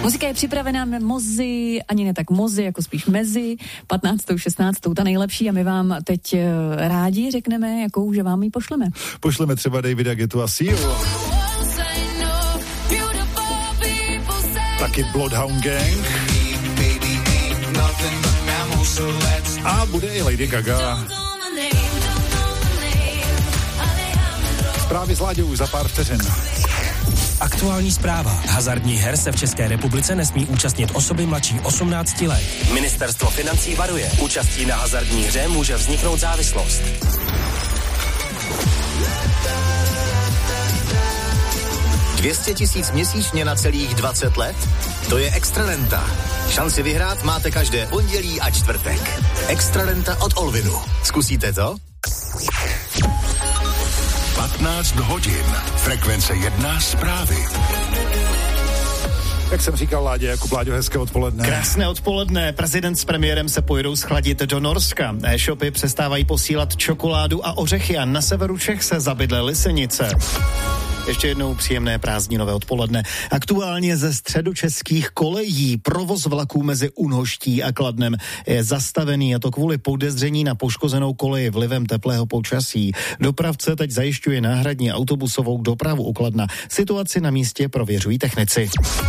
Muzika je připravená mozi, ani ne tak mozi, jako spíš mezi 15. 16. ta nejlepší a my vám teď rádi řekneme, jakou, že vám ji pošleme. Pošleme třeba Davida Guettu a Seal. Taky Bloodhound Gang. A bude i Lady Gaga. Zprávy s Láďou už za pár vteřin. Aktuální zpráva. Hazardních her se v České republice nesmí účastnit osoby mladší 18 let. Ministerstvo financí varuje. Účastí na hazardní hře může vzniknout závislost. $200 000 měsíčně na celých 20 let? To je Extrarenta. Šanci vyhrát máte každé pondělí a čtvrtek. Extrarenta od Olvinu. Zkusíte to? 15 hodin. Frekvence 1 zprávy. Jak jsem říkal, Láďo, hezké odpoledne. Krásné odpoledne. Prezident s premiérem se pojedou schladit do Norska. E-shopy přestávají posílat čokoládu a ořechy a na severu Čech se zabydlely sinice. Ještě jednou příjemné prázdninové odpoledne. Aktuálně ze středočeských kolejí provoz vlaků mezi Únhoští a Kladnem je zastavený, a to kvůli podezření na poškozenou koleji vlivem teplého počasí. Dopravce teď zajišťuje náhradní autobusovou dopravu u Kladna. Situaci na místě prověřují technici.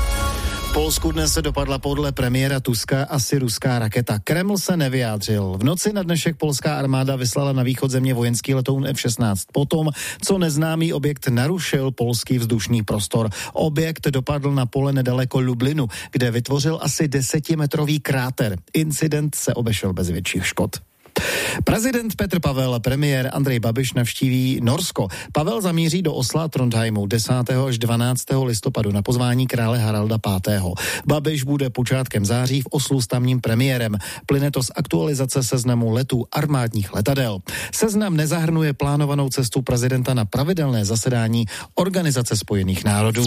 V Polsku dnes se dopadla podle premiéra Tuska asi ruská raketa. Kreml se nevyjádřil. V noci na dnešek polská armáda vyslala na východ země vojenský letoun F-16 potom, co neznámý objekt narušil polský vzdušný prostor. Objekt dopadl na pole nedaleko Lublinu, kde vytvořil asi 10metrový kráter. Incident se obešel bez větších škod. Prezident Petr Pavel a premiér Andrej Babiš navštíví Norsko. Pavel zamíří do Osla a Trondheimu 10. až 12. listopadu na pozvání krále Haralda V. Babiš bude počátkem září v Oslu s tamním premiérem. Plyne to z aktualizace seznamu letů armádních letadel. Seznam nezahrnuje plánovanou cestu prezidenta na pravidelné zasedání Organizace spojených národů.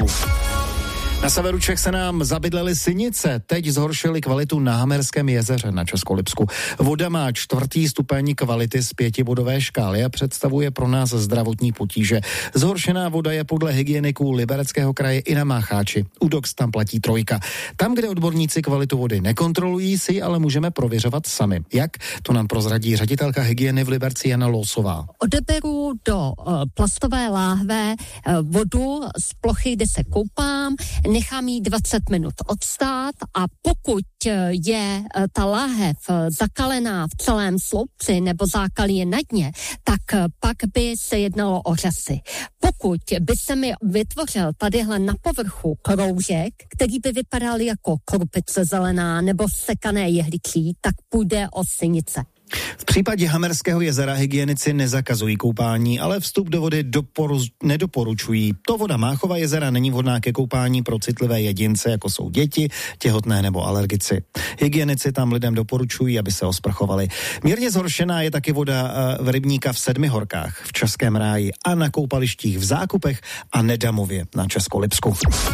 Na severu Čech se nám zabydlely sinice. Teď zhoršily kvalitu na Hamerském jezeře na Českolipsku. Voda má 4. stupeň kvality z 5bodové škály a představuje pro nás zdravotní potíže. Zhoršená voda je podle hygieniků Libereckého kraje i na Mácháči. U Dox tam platí 3. Tam, kde odborníci kvalitu vody nekontrolují, si ale můžeme prověřovat sami. Jak? To nám prozradí ředitelka hygieny v Liberci Jana Losová. Odeberu do plastové láhve vodu z plochy, kde se koupám, nechám jí 20 minut odstát a pokud je ta láhev zakalená v celém sloupci nebo zákalí je na dně, tak pak by se jednalo o řasy. Pokud by se mi vytvořil tadyhle na povrchu kroužek, který by vypadal jako krupice zelená nebo sekané jehličí, tak půjde o sinice. V případě Hamerského jezera hygienici nezakazují koupání, ale vstup do vody nedoporučují. To voda Máchova jezera není vhodná ke koupání pro citlivé jedince, jako jsou děti, těhotné nebo alergici. Hygienici tam lidem doporučují, aby se osprchovali. Mírně zhoršená je taky voda v rybníka v Sedmihorkách, v Českém ráji a na koupalištích v Zákupech a Nedamově na Českolipsku.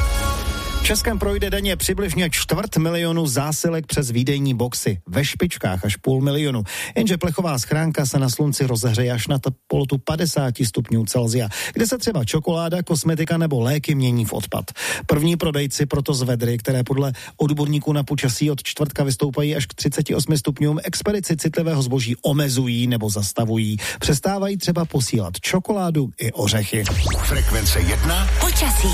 V Českém projde denně přibližně 250 000 zásilek přes výdejní boxy, ve špičkách až 500 000. Jenže plechová schránka se na slunci rozehřeje až na teplotu 50 stupňů Celsia, kde se třeba čokoláda, kosmetika nebo léky mění v odpad. První prodejci proto z vedry, které podle odborníků na počasí od čtvrtka vystoupají až k 38 stupňům, expedici citlivého zboží omezují nebo zastavují. Přestávají třeba posílat čokoládu i ořechy. Frekvence 1. Počasí.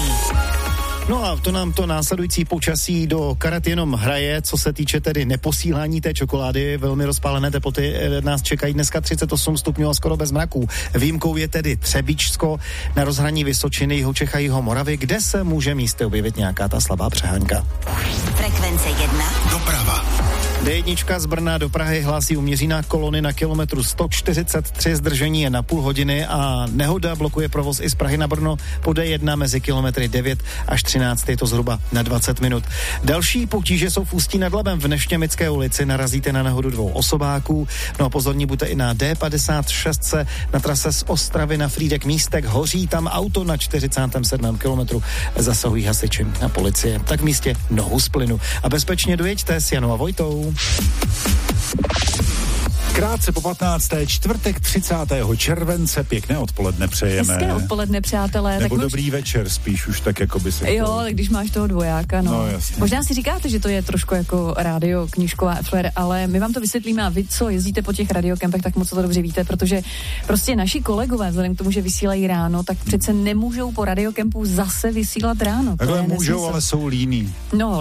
No a to nám to následující počasí do karet jenom hraje, co se týče tedy neposílání té čokolády. Velmi rozpálené teploty nás čekají dneska 38 stupňů a skoro bez mraků. Výjimkou je tedy Třebíčsko na rozhraní Vysočiny, Jihočech a Jihomoravy, kde se může místy objevit nějaká ta slabá přehánka. Frekvence 1. Doprava. D1 z Brna do Prahy hlásí uměřená kolony na kilometru 143, zdržení je na půl hodiny a nehoda blokuje provoz i z Prahy na Brno po D1 mezi kilometry 9 až 13, je to zhruba na 20 minut. Další potíže jsou v Ústí nad Labem v Neštěmické ulici, narazíte na nehodu 2 osobáků. No a pozorní buďte i na D56 na trase z Ostravy na Frýdek Místek, hoří tam auto na 47. kilometru, zasahují hasiči a policie. Tak v místě nohu z plynu. A bezpečně dojeďte s Janou a Vojtou. Krátce po 15. čtvrtek 30. července, pěkné odpoledne přejeme. Hezké odpoledne, přátelé. Nebo tak dobrý večer, spíš už tak jako by se... Jo, ale když máš toho dvojáka, no. Jasně. Možná si říkáte, že to je trošku jako rádio Knížková Flair, ale my vám to vysvětlíme a vy, co jezdíte po těch radiokempech, tak moc to dobře víte, protože prostě naši kolegové, vzhledem k tomu, že vysílají ráno, tak přece nemůžou po radiokempu zase vysílat ráno. Takhle můžou, ale jsou líní. No,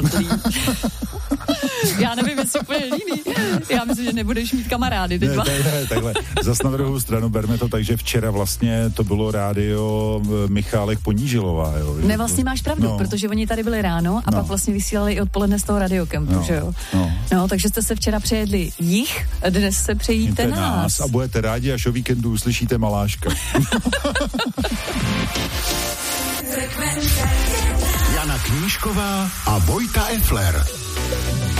já nevím, jestli úplně líný. Já myslím, že nebudeš mít kamarády teď. Ne, takhle. Zas na druhou stranu berme to tak, že včera vlastně to bylo rádio Michálek Ponížilová, jo. Ne, vlastně máš pravdu, protože oni tady byli ráno a pak vlastně vysílali i odpoledne z toho radiokempu, že jo. No, takže jste se včera přejedli jich, dnes se přejíte nás. A budete rádi, až o víkendu uslyšíte Maláška. Jana Knížková a Vojta Effler.